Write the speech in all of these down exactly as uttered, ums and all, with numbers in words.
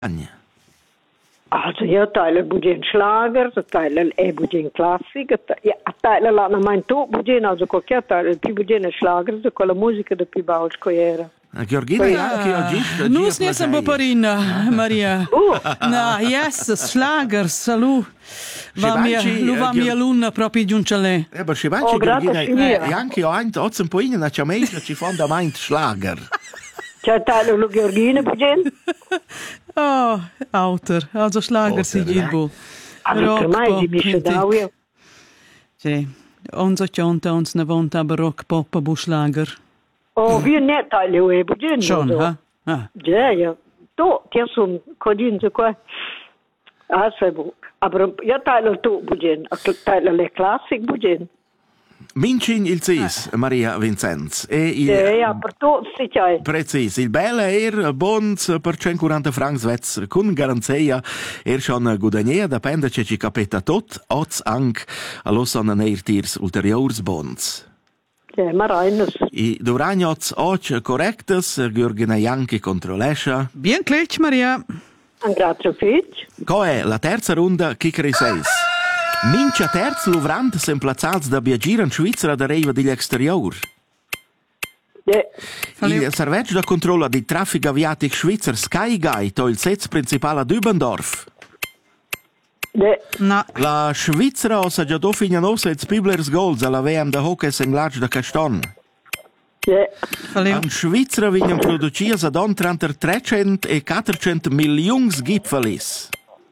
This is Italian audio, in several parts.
Also io teile budget Schlager, teile e budget classic, ja teile la mein tu budget also qualche teile più budget Schlager de con la musica de più baus co era. Georgina anche oggi. Nus ne siamo parina, Maria. No, yes, Schlager, salut. Va mia, lu va mia luna proprio giuncale. Eh, ma Schivanci Georgina e anche ho ein un po' in una ciamella ci fonda mind Schlager. C'è teile lu Georgina budget? Oh, autor, also Schlager si gilbo. Also mai di mische davio. Sì, unser Chanta uns ne vonta aber rock pop bu Schlager. Oh, vi ne teile u budget. Schon, ha? Ah. Ja, ja. To, ti sun codin so qua. Ah, sai bu. Aber io teile tu budget, teile le classic budget. Mincin il cis, ah. Maria Vincenz. E il, ja, ja, per tu si c'hai. Precis, il bella er bons per centoquaranta francs vezz con garanzia er schon guadagnia, depende che ci capeta tot, oz anc allo son neir tirs ulteriors bons. Ja, ma reines. I dovragnots och correctes, Georgina Janki controlescia. Bien clec, Maria. Un grazie fitch. Co è la terza runda Kikeri seis. Mincia terz luvrant sem plazzats da viagir in Svizzera da reiva degli exterior. Yeah. Il serveggio da controllo di traffico aviatic svizzer Skyguide to il sez principale a Dübendorf. Yeah. No. La Svizzera osa già do fignanosa et Spiblers goals alla V M da hockey senglac da Caston. Yeah. An Svizzera vignan producias ad on tra trecento e quattrocento milions gipfelis.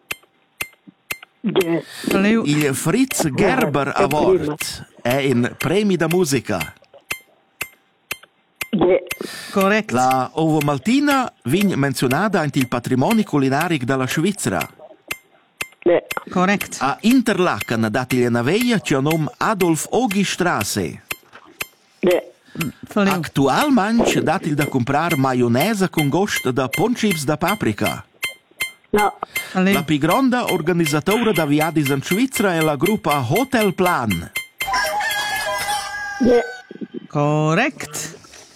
Yeah. Il Fritz Gerber Award è in premi da musica. Yeah. Correct. La Ovomaltina vign menzionata in il patrimonio culinarico della Svizzera. Yeah. Correct. A Interlaken datigli una veia c'è un nome Adolf Ogi Strasse. Yeah. Actualmente datigli da comprare maionese con gusto da ponchips da paprika. No. La più grande organizzatore da viadis in Svizzera è la gruppa Hotel Plan. Yeah. Correct.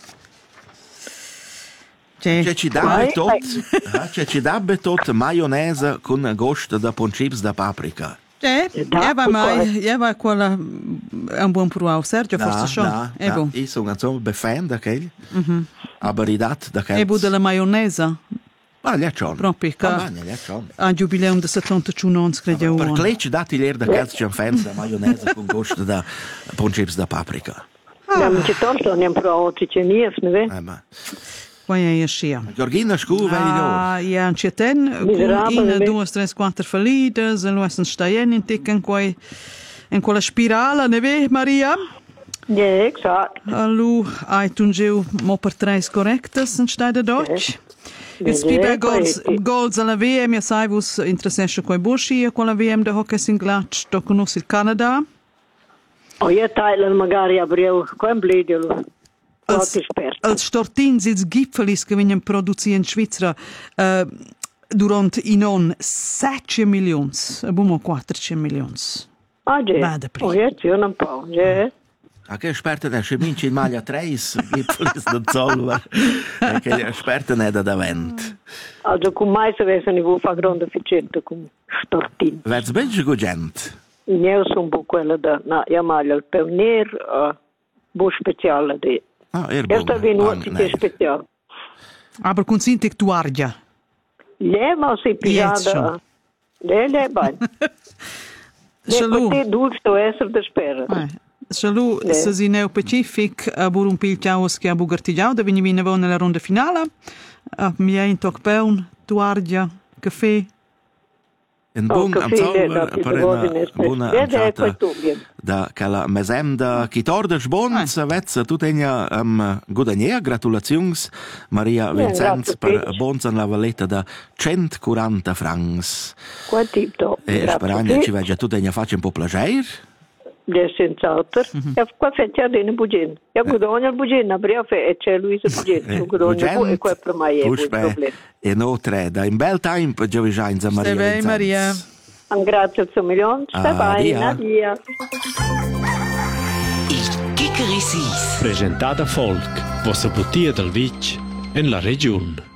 C'è ci dabbe tot, c'è ci dabbe tot maionese con gusto da ponchips da paprika. Eh, ja, vai mai, ja, vai quella è un buon pruau, Sergio, forse schon. No, è no, buon. io sono insomma befan da quel. Mhm. Aber i dat da quel. È buon della maionese. Ah, gli accion. Proprio che ah, gli accion. A giubileum da settantacinque anni, credevo. Per clec dati l'er da quel c'è fans da maionese con gusto da ponchips da paprika. Ja, men c'è tanto ne pruau ci c'è nies, ne ve? Eh, ma Poi è scia. Georgina scu vedi Ah, ja, c'è ten, in due, tre, quattro falides, e lo essen staien in ticken quei in quella spirale, ne ve, Maria? Ja, exakt. Allu, hai tungeu mo per tre correctes in stai da Deutsch. Jetzt wie bei Goals, Goals alla V M, ja sai vos interessesce quei busci, e quella V M da hockey singlatsch, do conosci il Canada. Oh, io teile magari a breu, quel bledio. Als, als stortins ils gipfelis che vengono prodotti in Svizzera uh, durante in on sette milions, abbiamo quattrocento milions. Ah, già. Vada prima. Oh, io c'è un po', già. A che esperta ne se vince in maglia tre gipfelis da zoll, che esperta ne da davent. Also, con mai se avesse niveau fa grande efficiente con stortins. Vets bench gugent. Io sono un po' quella da, no, io maglia il peonier, uh, bu speciale di. Ah, er Esta vin uoci special. Aber kun sintik tu argia. Le ma si pisada. Le le bai. Salu. Le dulce to esser de spera. Salu, se si neu pacific a bur un pil ciaus che a bugartigiau, da vini vina vo nella ronda finale. A mia in toc peun, tu argia, caffè. Un buon anzol per una buona angiata da quella mesem da chitordes bons vezza tu tegna um, guadagnia, gratulazions Maria Vincenz per bons an la valletta da centoquaranta francs. Qual tipo? E speragna ci veggia tu tegna faccia un po' plager? Ja, senz'altro. Ja, qua feccia dene bugin. Ja, guadagna il bugin, a breve e c'è Luisa bugin. Guadagna e qua per mai è un problema. E no tre, da in bel tempo giovigianza Maria Vincenz. Maria. Grazie a milioni. Stai bene, Nadia. Il Kikeri Sis. Presentata Folk, vostra bottiglia del Vic in la regione.